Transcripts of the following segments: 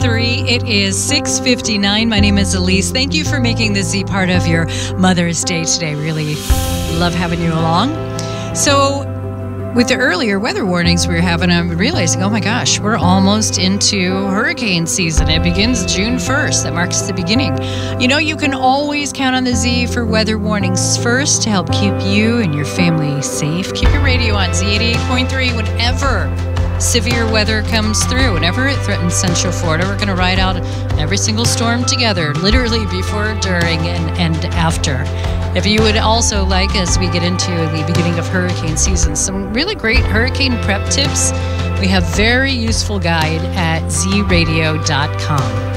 88.3. It is 6:59. My name is Elise. Thank you for making the Z part of your Mother's Day today. Really love having you along. So, with the earlier weather warnings we were having, I'm realizing, oh my gosh, we're almost into hurricane season. It begins June 1st. That marks the beginning. You know, you can always count on the Z for weather warnings first to help keep you and your family safe. Keep your radio on Z88.3 whenever severe weather comes through. Whenever it threatens Central Florida, we're going to ride out every single storm together, literally before, during, and after. If you would also like, as we get into the beginning of hurricane season, some really great hurricane prep tips, we have very useful guide at zradio.com.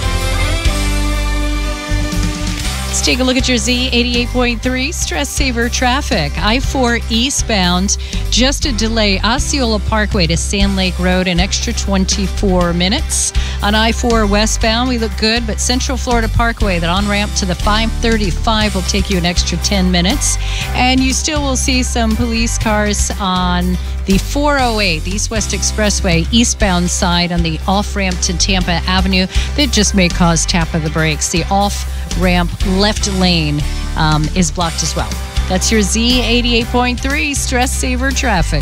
Let's take a look at your Z88.3 Stress Saver traffic. I-4 eastbound, just a delay. Osceola Parkway to Sand Lake Road, an extra 24 minutes. On I-4 westbound, we look good, but Central Florida Parkway, that on-ramp to the 535 will take you an extra 10 minutes. And you still will see some police cars on the 408, the East-West Expressway, eastbound side on the off-ramp to Tampa Avenue. That just may cause tap of the brakes. The off-ramp left lane is blocked as well. That's your Z88.3 Stress Saver traffic.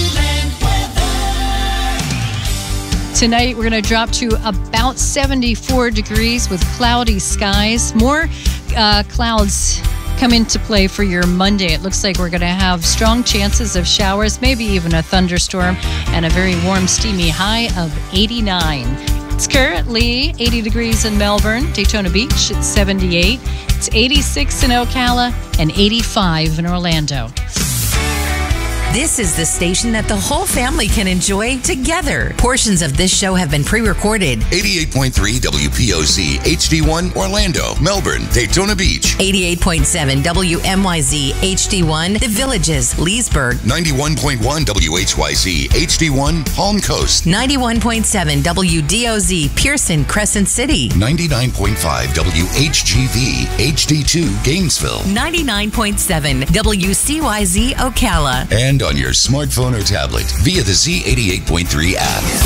Tonight, we're going to drop to about 74 degrees with cloudy skies. More clouds come into play for your Monday. It looks like we're going to have strong chances of showers, maybe even a thunderstorm, and a very warm, steamy high of 89. It's currently 80 degrees in Melbourne, Daytona Beach at 78. It's 86 in Ocala and 85 in Orlando. This is the station that the whole family can enjoy together. Portions of this show have been pre-recorded. 88.3 WPOZ HD1 Orlando, Melbourne, Daytona Beach. 88.7 WMYZ HD1 The Villages, Leesburg. 91.1 WHYZ HD1 Palm Coast. 91.7 WDOZ Pearson, Crescent City. 99.5 WHGV HD2 Gainesville. 99.7 WCYZ Ocala. And on your smartphone or tablet via the Z88.3 app.